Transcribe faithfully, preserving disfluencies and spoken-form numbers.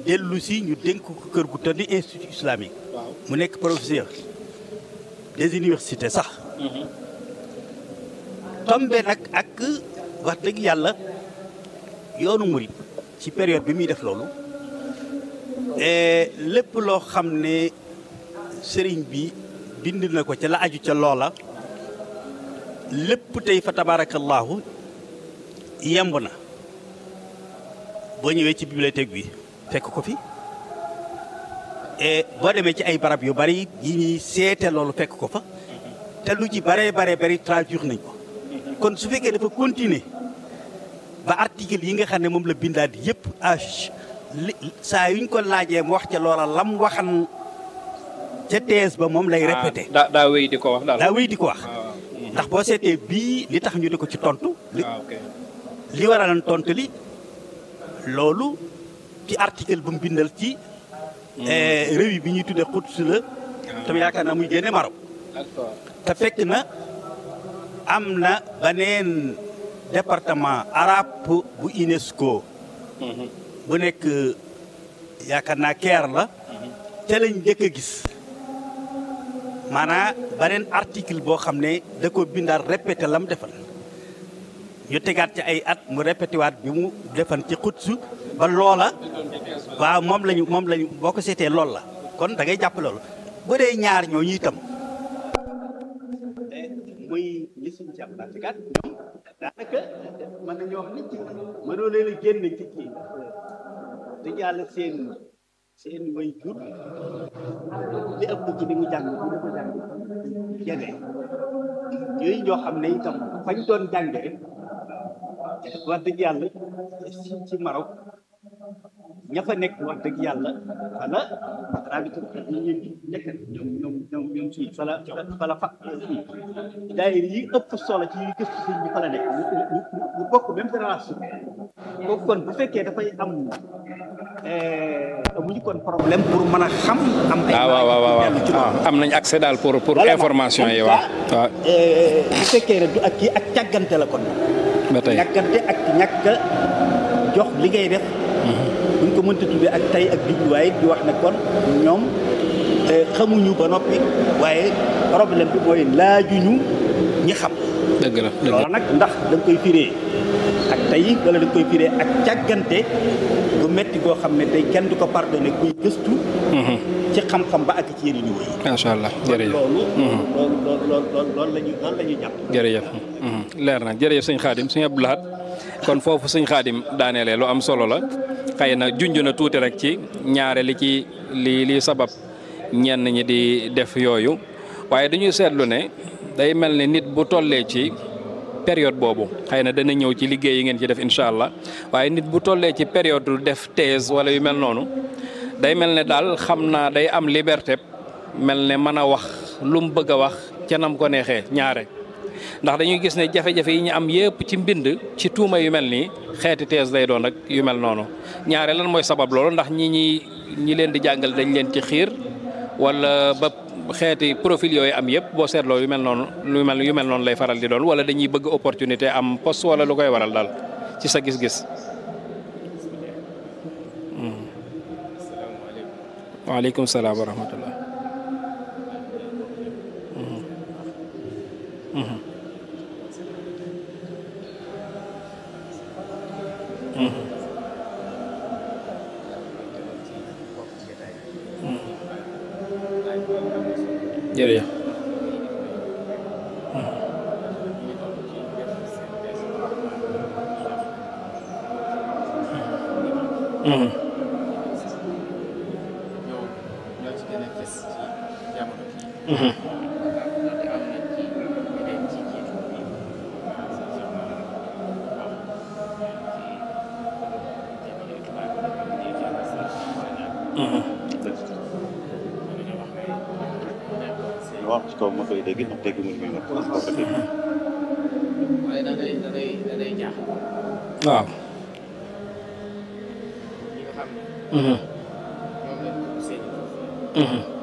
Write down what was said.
dellu si ñu dénk ko kër gu tëdd institut islamique. mu nekk professeur des universités sax. tombe nag ak wax dëgg yàlla yoonu murit ci période bi muy def loolu lépp loo xam ne sëriñ bi bind na ko ca la aju ca loola lépp tey fa tabarakallahu yemb na boo ñëwee ci bibliothèque bi fekk ko fi boo demee ci ay barab yu bari yi ñuy seete loolu fekk ko fa te lu ci bare bare bari traduire nañ ko kon su fekkee dafa continuer ba article yi nga xam ne moom la bindaat yëpp âge saa yuñ ko laajee mu wax ca loola lam waxan ca thèse ba moom lay répété. daa daa wéy di ko wax daal daa wéy di ko wax. ndax boo seetee bii li tax ñu di ko ci tontu. li li waraloon tontu li loolu ci article bu mu bindal ci. revue bi ñuy tuddee Quds la. tam yaakaar naa muy génne Maroc. te fekk na am na beneen département arabe bu UNESCO. bu nekk yaakaar naa Caire la. ca lañ njëkk a gis. maanaam beneen article boo xam ne da ko bindaal répété la mu defal ñu tegaat ci ay at mu répété waat bi mu defan ci Quds ba loola waaw moom lañu moom lañu boo ko seetee loolu la kon da ngay jàpp loolu bu dee ñaar ñoo ñuy itam muy li suñu ci am daanaka ñoom daanaka mën nañoo wax nit ci mënoo leen a génn ci kii dañu yàlla seen seen way jur li ëpp ci li mu jàng bu dafa jàng yeneen yooyu ñoo xam ne itam fañ doon jànge wax dëgg yàlla ci Maroc ña fa nekk wax dëgg yàlla wala rabita ñu nekk ñoom ñoom ñoom ñoom suñ fala fala fa daayira yi ëpp solo ci yi gëstu sëñ bi fa la nekk ñu bokk même génération kooku kon bu fekkee dafay am amuñu kon problème pour mën a xam. am ay waaw waaw waaw am nañ accès daal pour pour information yi waaw. waaw bu fekkee ne du ak kii ak càggante la kon. ba tey càggante ak ñàkk a jox li ngay def. buñ ko mënta tuddee ak tey ak jubluwaay di wax ne kon ñoom xamuñu ba noppi waaye problème bi mooy laajuñu ñi xam. dëgg la dëgg la loolu nag ndax da nga koy firee ak tey wala da nga koy firee ak càggante bu metti goo xam ne tey kenn du ko pardonné kuy gëstu. ci xam-xam ba ak ci yeneen niveau yi. macha allah jërëjëf loolu. loolu loolu loolu loolu la ñuy loolu la ñuy jàpp. jërëjëf leer na jërëjëf sëñ Xaadim sëñ Abdou Lahad kon foofu sëñ Xaadim daaneele lu am solo la xëy na junj na tuuti rek ci ñaare li ci li li sabab ñenn ñi di def yooyu waaye dañuy seetlu ne day mel ni nit bu tollee ci période boobu xëy na dana ñëw ci liggéey yi ngeen ci def incha allah waaye nit bu tollee ci période def thèse wala yu mel noonu day mel ne daal xam naa day am liberté mel ne mën a wax lu mu bëgg a wax ca nam ko neexee ñaare ndax dañuy gis ne jafe-jafe yi ñu am yëpp ci mbind ci tuuma yu mel nii xeeti thèse lay doon rek yu mel noonu ñaare lan mooy sabab loolu ndax ñi ñi ñi leen di jàngal dañ leen ci xiir wala ba xeeti profil yooyu am yëpp boo seetloo yu mel noonu lu mel yu mel noonu lay faral di doon wala dañuy bëgg opportunité am poste wala lu koy waral daal ci sa gis-gis. waaleykum salaam wa rahmatullah. jërëjëf. waaw ci kaw ma koy dégg ndax dégg mu ngi wax waaye da ngay da ngay da ngay jaaxal. waaw. ñi nga xam ne. ñoom lañ ko seen